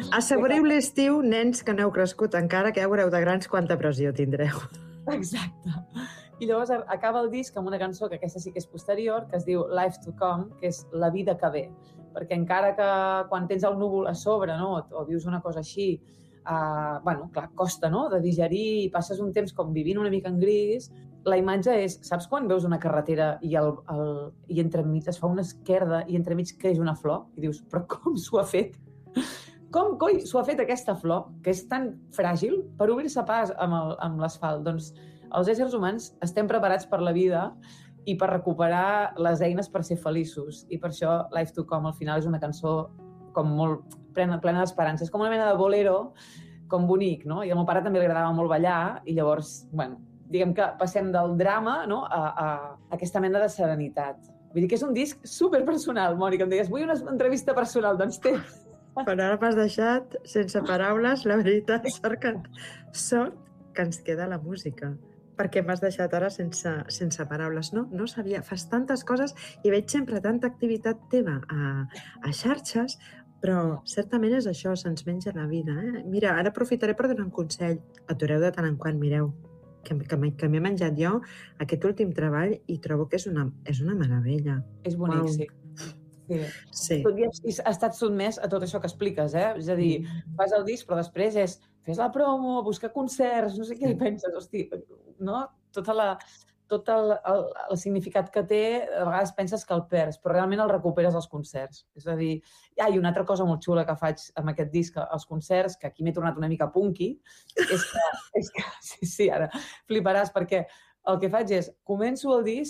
Asseguriu l'estiu, nens que no heu crescut encara, que ja veureu de grans quanta pressió tindreu. Exacte. I llavors acaba el disc amb una cançó, que aquesta sí que és posterior, que es diu Life to Come, que és la vida que ve. Perquè encara que quan tens el núvol a sobre, no? O vius una cosa així, bueno, clar, costa, no?, de digerir i passes un temps com vivint una mica en gris, la imatge és, saps quan veus una carretera i entremig es fa una esquerda i entremig creix una flor? I dius, però com s'ho ha fet? Com coi s'ho ha fet aquesta flor, que és tan fràgil, per obrir-se pas amb l'asfalt? Doncs els éssers humans estem preparats per la vida i per recuperar les eines per ser feliços. I per això Life to Come al final és una cançó com molt plena d'esperança. És com una mena de bolero, com bonic, no? I al meu pare també li agradava molt ballar i llavors, bueno, diguem que passem del drama, no?, a aquesta mena de serenitat. Vull dir que és un disc superpersonal, Mònica. Em deies, vull una entrevista personal, doncs té. Però ara m'has deixat sense paraules, la veritat, sort que ens queda la música. Perquè m'has deixat ara sense paraules. No sabia, fas tantes coses i veig sempre tanta activitat teva a xarxes, però certament és això, se'ns menja la vida. Mira, ara aprofitaré per donar un consell. Atureu de tant en quant, mireu, que m'he menjat jo aquest últim treball i trobo que és una meravella. És bonic, sí. Sí. Tot i ha estat sotmès a tot això que expliques, És a dir, fas el disc, però després és fes la promo, buscar concerts, no sé què, i penses, hosti, no? Tot el significat que té, a vegades penses que el perds, però realment el recuperes als concerts. És a dir, i una altra cosa molt xula que faig amb aquest disc, als concerts, que aquí m'he tornat una mica punky, és que sí, ara fliparàs, perquè el que faig és, començo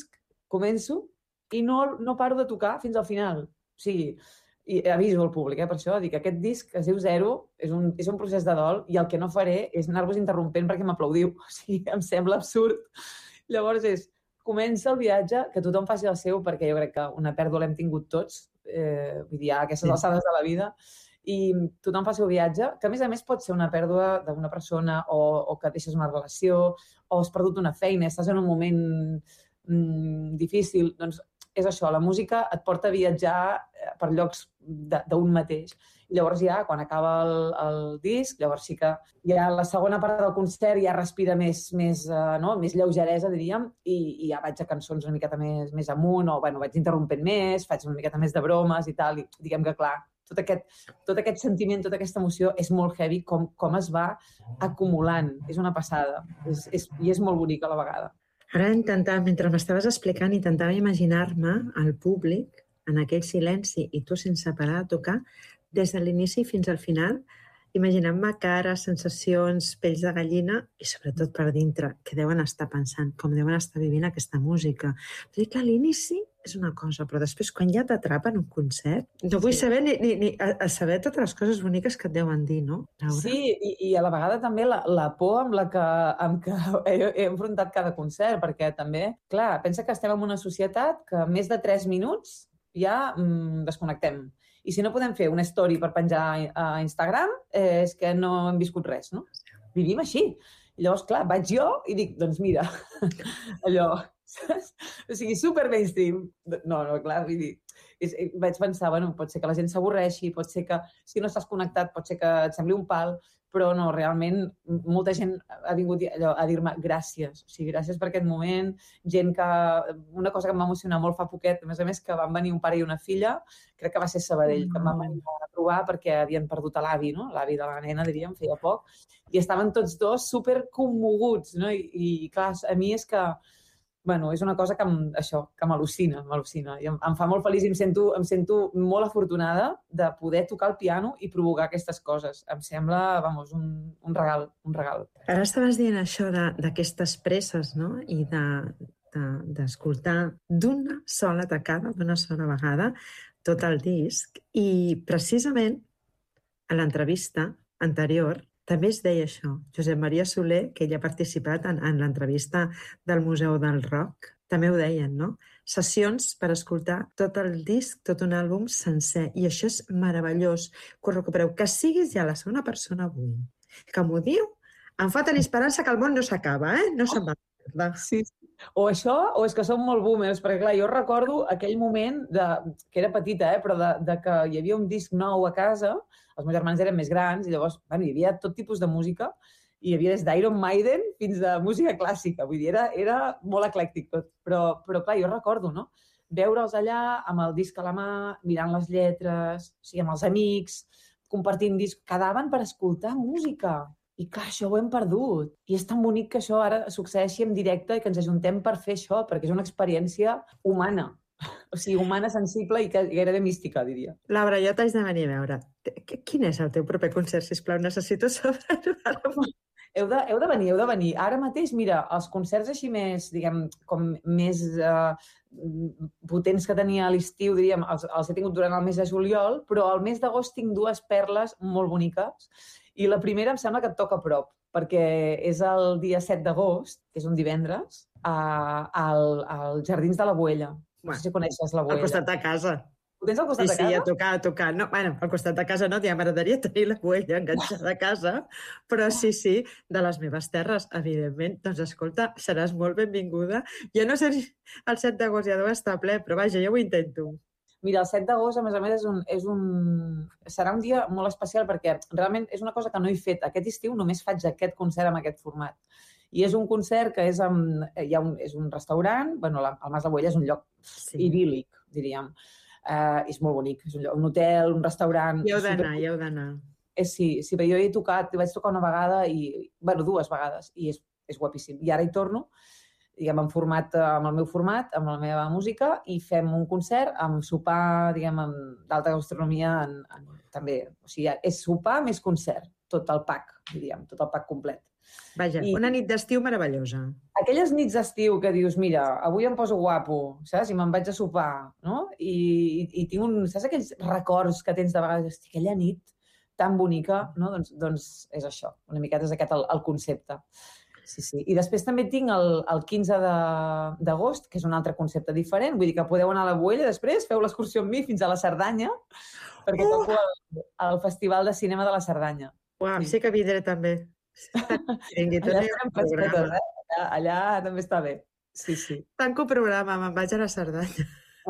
i no paro de tocar fins al final. O sigui, i aviso al públic, per això, dic que aquest disc es diu Zero, és un procés de dol, i el que no faré és anar-vos interrompent perquè m'aplaudiu. O sigui, em sembla absurd. Llavors comença el viatge, que tothom faci el seu, perquè jo crec que una pèrdua l'hem tingut tots, vull dir, a aquestes alçades de la vida, i tothom fa el seu viatge, que a més pot ser una pèrdua d'una persona, o que deixes una relació, o has perdut una feina, estàs en un moment difícil, doncs és això, la música et porta a viatjar per llocs d'un mateix. I llavors ja, quan acaba el disc, llavors sí que ja la segona part del concert ja respira més lleugeresa, diríem, i ja vaig a cançons una miqueta més amunt, o vaig interrompent més, faig una miqueta més de bromes i tal, i diguem que, clar, tot aquest sentiment, tota aquesta emoció és molt heavy, com es va acumulant. És una passada, i és molt bonic a la vegada. Ara mentre m'estaves explicant, intentava imaginar-me al públic en aquell silenci i tu sense parar de tocar des de l'inici fins al final, imaginant-me cares, sensacions, pells de gallina i sobretot per dintre, què deuen estar pensant, com deuen estar vivint aquesta música. Vull dir que a l'inici és una cosa, però després quan ja t'atrapa en un concert, no vull saber ni saber totes les coses boniques que et deuen dir, no, Laura? Sí, i a la vegada també la por amb què he enfrontat cada concert, perquè també, clar, pensa que estem en una societat que més de 3 minuts ja desconnectem. I si no podem fer una story per penjar a Instagram, és que no hem viscut res, no? Vivim així. I llavors, clar, vaig jo i dic, doncs mira, allò, o sigui, super mainstream. No, clar, vull dir, vaig pensar, pot ser que la gent s'avorreixi, pot ser que, si no estàs connectat, pot ser que et sembli un pal, però no, realment, molta gent ha vingut a dir-me gràcies. O sigui, gràcies per aquest moment. Gent que... Una cosa que em va emocionar molt fa poquet, a més, que van venir un pare i una filla, crec que va ser Sabadell, que em van venir a trobar perquè havien perdut l'avi, no? L'avi de la nena, diríem, feia poc, i estaven tots dos super commoguts, no? I clar, a mi és que... és una cosa que m'al·lucina. I em fa molt feliç i em sento molt afortunada de poder tocar el piano i provocar aquestes coses. Em sembla, un regal. Ara estaves dient això d'aquestes presses, no? I d'escoltar d'una sola tacada, d'una sola vegada, tot el disc. I precisament a l'entrevista anterior també es deia això. Josep Maria Soler, que ella ha participat en l'entrevista del Museu del Rock, també ho deien, no? Sessions per escoltar tot el disc, tot un àlbum sencer. I això és meravellós, que ho recupereu. Que siguis ja la segona persona avui que m'ho diu, em fa tenir esperança que el món no s'acaba, no se'n va. Sí, O això, o és que som molt boomers, perquè clar, jo recordo aquell moment que era petita, però de que hi havia un disc nou a casa, els meus germans eren més grans, i llavors hi havia tot tipus de música, i hi havia des d'Iron Maiden fins a música clàssica, vull dir, era molt eclèctic tot. Però clar, jo recordo, no? Veure'ls allà amb el disc a la mà, mirant les lletres, o sigui, amb els amics, compartint disc, quedaven per escoltar música. I clar, això ho hem perdut. I és tan bonic que això ara succeeixi en directe i que ens ajuntem per fer això, perquè és una experiència humana. O sigui, humana, sensible i gairebé mística, diria. Laura, jo t'haig de venir a veure. Quin és el teu proper concert, sisplau? Necessito saber-ho. Heu de venir. Ara mateix, mira, els concerts així més, diguem, com més potents que tenia a l'estiu, diríem, els he tingut durant el mes de juliol, però al mes d'agost tinc dues perles molt boniques. I la primera em sembla que et toca a prop, perquè és el dia 7 d'agost, que és un divendres, als Jardins de la Boella. No sé si coneixes la Boella. Al costat de casa. Ho tens al costat de casa? Sí, a tocar. No, bueno, al costat de casa no, ja m'agradaria tenir la Boella enganxada a casa, però sí, de les meves terres, evidentment. Doncs escolta, seràs molt benvinguda. Jo no sé si el 7 d'agost ja deu estar ple, però vaja, jo ho intento. Mira, el 7 d'agost, a més, serà un dia molt especial perquè realment és una cosa que no he fet. Aquest estiu només faig aquest concert amb aquest format. I és un concert que és un restaurant, bueno, el Mas de Boella és un lloc idíl·lic, diríem. És molt bonic, és un hotel, un restaurant... Hi heu d'anar. Sí, però jo hi vaig tocar una vegada, dues vegades, i és guapíssim. I ara hi torno, diguem, amb el meu format, amb la meva música, i fem un concert amb sopar, diguem, d'alta gastronomia també. O sigui, és sopar més concert, tot el pack, diríem, tot el pack complet. Vaja, una nit d'estiu meravellosa. Aquelles nits d'estiu que dius, mira, avui em poso guapo, saps? I me'n vaig a sopar, no? I tinc saps aquells records que tens de vegades? Hosti, aquella nit tan bonica, no? Doncs és això, una miqueta és aquest el concepte. Sí. I després també tinc el 15 d'agost, que és un altre concepte diferent. Vull dir que podeu anar a la Boella després, feu l'excursió amb mi fins a la Cerdanya, perquè toco al Festival de Cinema de la Cerdanya. Uau, sí que vindré també. Allà també està bé. Sí. Tanco programa, me'n vaig a la Cerdanya.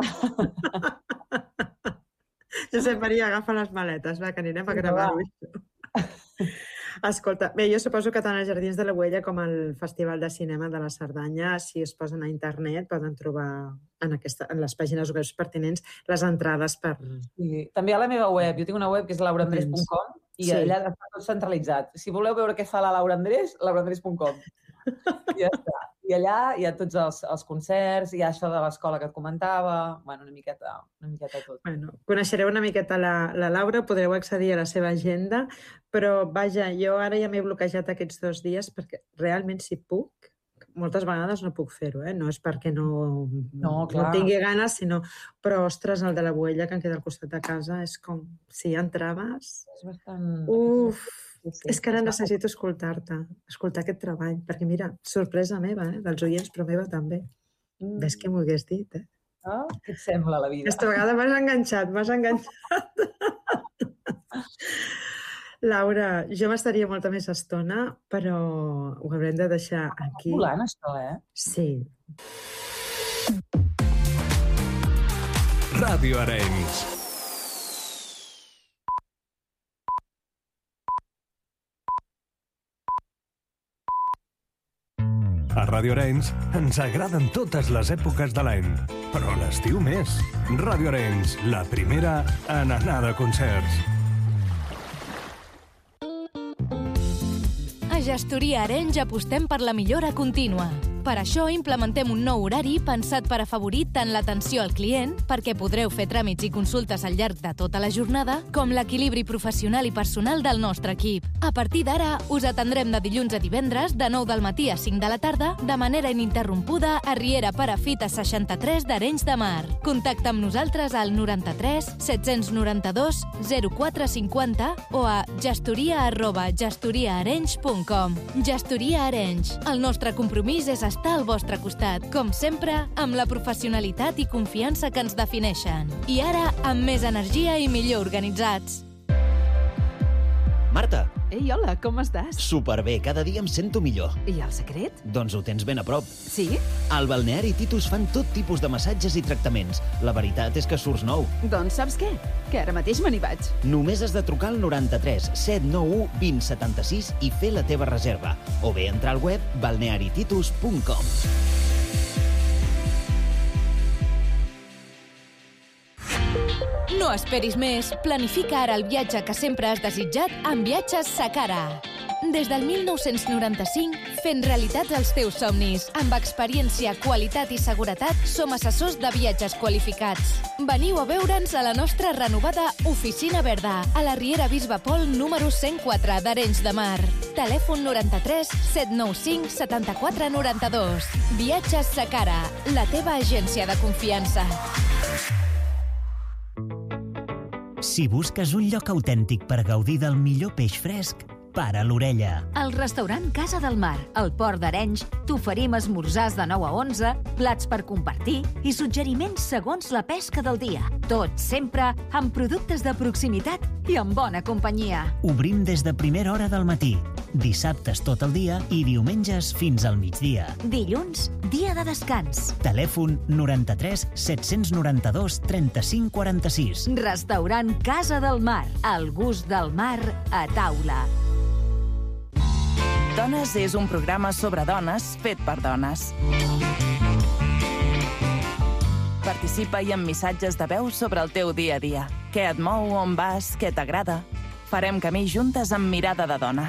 Josep Maria, agafa les maletes, va, que anirem a gravar-ho. Escolta, bé, jo suposo que tant els Jardins de la Boella com el Festival de Cinema de la Cerdanya, si es posen a internet, poden trobar en les pàgines web pertinents les entrades per... Sí. També a la meva web, jo tinc una web que és lauraandres.com i allà està tot centralitzat. Si voleu veure què fa la Laura Andrés, lauraandres.com. I ja està. I allà hi ha tots els concerts, hi ha això de l'escola que et comentava, bueno, una miqueta tot. Bueno, coneixereu una miqueta la Laura, podreu accedir a la seva agenda, però vaja, jo ara ja m'he bloquejat aquests 2 dies perquè realment si puc, moltes vegades no puc fer-ho, no és perquè no tingui ganes, sinó... Però, ostres, el de la Boella, que em queda al costat de casa, és com si hi entraves... És bastant... Uf! És que ara necessito escoltar-te, escoltar aquest treball, perquè mira, sorpresa meva, dels oients, però meva també. Ves que m'ho hagués dit, Què et sembla la vida? Aquesta vegada m'has enganxat. Laura, jo m'estaria molta més estona, però ho haurem de deixar aquí. Volant, això, Sí. Ràdio Arenys. A Ràdio Arenys ens agraden totes les èpoques de l'any, però l'estiu més. Ràdio Arenys, la primera en anar de concerts. A Gestoria Arenys apostem per la millora contínua. Per això implementem un nou horari pensat per afavorir tant l'atenció al client, perquè podreu fer tràmits i consultes al llarg de tota la jornada, com l'equilibri professional i personal del nostre equip. A partir d'ara, us atendrem de dilluns a divendres, de 9 del matí a 5 de la tarda, de manera ininterrompuda a Riera Perafita 63 d'Arenys de Mar. Contacta amb nosaltres al 93 792 0450 o a gestoria@gestoriaarenys.com. Gestoria Arenys. El nostre compromís és estar al vostre costat, com sempre, amb la professionalitat i confiança que ens defineixen. I ara, amb més energia i millor organitzats. Marta, Ei, hola, com estàs? Superbé, cada dia em sento millor. I el secret? Doncs ho tens ben a prop. Sí? Al Balneari Titus fan tot tipus de massatges i tractaments. La veritat és que surts nou. Doncs saps què? Que ara mateix me n'hi vaig. Només has de trucar al 93 791 2076 i fer la teva reserva. O bé entrar al web balnearititus.com. No esperis més. Planifica ara el viatge que sempre has desitjat amb Viatges Sacara. Des del 1995, fent realitats els teus somnis. Amb experiència, qualitat i seguretat, som assessors de viatges qualificats. Veniu a veure'ns a la nostra renovada Oficina Verda, a la Riera Bisbe Pol número 104 d'Arenys de Mar. Telèfon 93 795 74 92. Viatges Sacara, la teva agència de confiança. Si busques un lloc autèntic per gaudir del millor peix fresc, para l'orella. Al restaurant Casa del Mar, al Port d'Arenys, t'oferim esmorzars de 9 a 11, plats per compartir i suggeriments segons la pesca del dia. Tot sempre amb productes de proximitat i amb bona companyia. Obrim des de primera hora del matí, dissabtes tot el dia i diumenges fins al migdia. Dilluns, dia de descans. Telèfon 93 792 35 46. Restaurant Casa del Mar, el gust del mar a taula. Dones és un programa sobre dones fet per dones. Participa i amb missatges de veu sobre el teu dia a dia. Què et mou, on vas, què t'agrada. Farem camí juntes amb mirada de dona.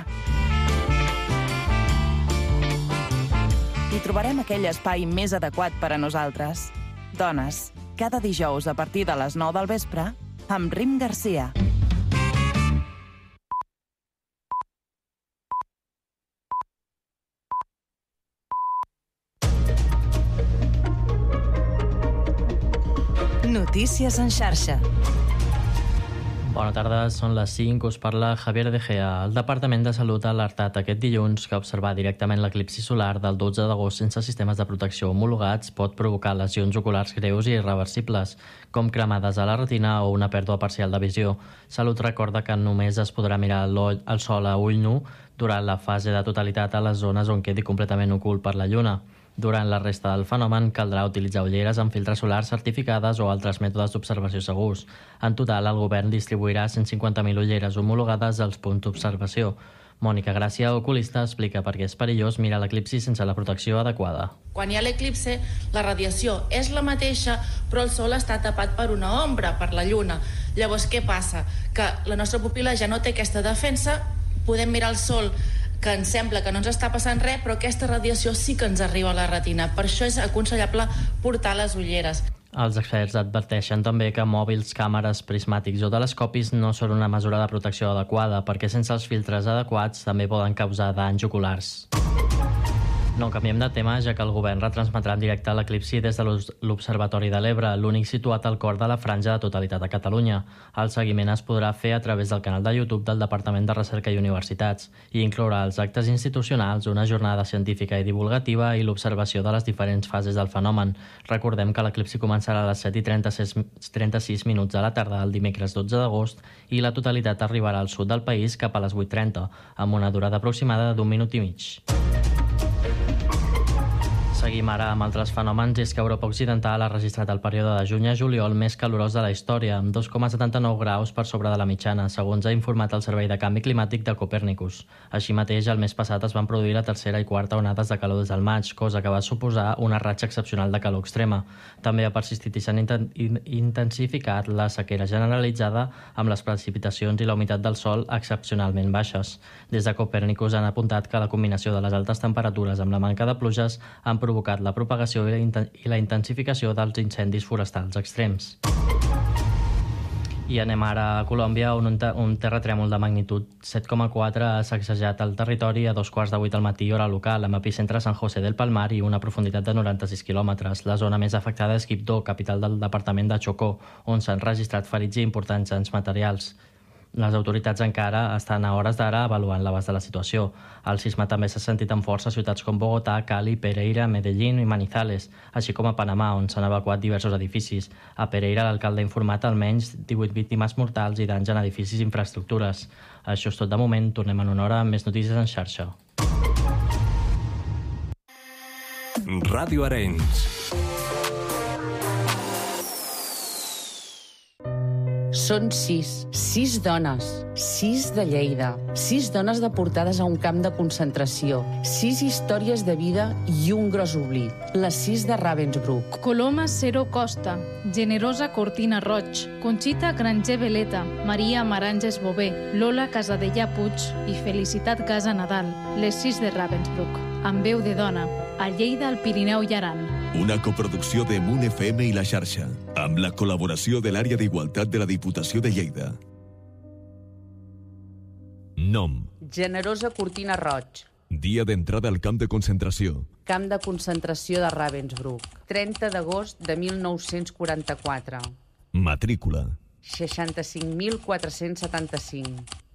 I trobarem aquell espai més adequat per a nosaltres. Dones, cada dijous a partir de les 9 del vespre, amb Rim Garcia. Notícies en xarxa. Bona tarda, són les 5, us parla Javier De Gea. El Departament de Salut ha alertat aquest dilluns que observar directament l'eclipsi solar del 12 d'agost sense sistemes de protecció homologats pot provocar lesions oculars greus i irreversibles, com cremades a la retina o una pèrdua parcial de visió. Salut recorda que només es podrà mirar el sol a ull nu durant la fase de totalitat a les zones on quedi completament ocult per la lluna. Durant la resta del fenomen caldrà utilitzar ulleres amb filtres solars certificades o altres mètodes d'observació segurs. En total, el govern distribuirà 150.000 ulleres homologades als punts d'observació. Mònica Gràcia, oculista, explica per què és perillós mirar l'eclipsi sense la protecció adequada. Quan hi ha l'eclipsi, la radiació és la mateixa, però el sol està tapat per una ombra, per la lluna. Llavors, què passa? Que la nostra pupil·la ja no té aquesta defensa, podem mirar el sol que ens sembla que no ens està passant res, però aquesta radiació sí que ens arriba a la retina. Per això és aconsellable portar les ulleres. Els experts adverteixen també que mòbils, càmeres, prismàtics o telescopis no són una mesura de protecció adequada, perquè sense els filtres adequats també poden causar danys oculars. No canviem de tema, ja que el govern retransmetrà en directe l'eclipsi des de l'Observatori de l'Ebre, l'únic situat al cor de la franja de totalitat de Catalunya. El seguiment es podrà fer a través del canal de YouTube del Departament de Recerca i Universitats i inclourà els actes institucionals, una jornada científica i divulgativa i l'observació de les diferents fases del fenomen. Recordem que l'eclipsi començarà a les 7:36 de la tarda el dimecres 12 d'agost i la totalitat arribarà al sud del país cap a les 8:30, amb una durada aproximada d'1 minut i mig. Seguim ara amb altres fenòmens, i és que Europa Occidental ha registrat el període de juny a juliol més calorós de la història, amb 2,79 graus per sobre de la mitjana, segons ha informat el Servei de Canvi Climàtic de Copèrnicus. Així mateix, el mes passat es van produir la tercera i quarta onades de calor des del maig, cosa que va suposar una ratxa excepcional de calor extrema. També ha persistit i s'han intensificat la sequera generalitzada, amb les precipitacions i la humitat del sol excepcionalment baixes. Des de Copèrnicus han apuntat que la combinació de les altes temperatures amb la manca de pluges han provocat la propagació i la intensificació dels incendis forestals extrems. I anem ara a Colòmbia, on un terratrèmol de magnitud 7,4 ha sacsejat el territori a 2:15 del matí hora local, amb epicentre a San José del Palmar i una profunditat de 96 quilòmetres. La zona més afectada és Quibdó, capital del departament de Chocó, on s'han registrat ferits i importants danys materials. Les autoritats encara estan a hores d'ara avaluant l'abast de la situació. El sisme també s'ha sentit amb força a ciutats com Bogotà, Cali, Pereira, Medellín i Manizales, així com a Panamà, on s'han evacuat diversos edificis. A Pereira, l'alcalde ha informat almenys 18 víctimes mortals i danys en edificis i infraestructures. Això és tot de moment. Tornem en una hora amb més notícies en xarxa. Ràdio Arenys. Són 6 dones, 6 de Lleida, 6 dones deportades a un camp de concentració, 6 històries de vida i un gros oblit, les 6 de Ravensbrück. Coloma Cero Costa, Generosa Cortina Roig, Conxita Granger Veleta, Maria Maranges Bové, Lola Casadella Puig i Felicitat Casa Nadal, les 6 de Ravensbrück, amb veu de dona, a Lleida, al Pirineu i Aran. Una coproducció de Munt FM i La Xarxa, amb la col·laboració de l'Àrea d'Igualtat de la Diputació de Lleida. Nom. Generosa Cortina Roig. Dia d'entrada al camp de concentració. Camp de concentració de Ravensbrück. 30 d'agost de 1944. Matrícula. 65.475.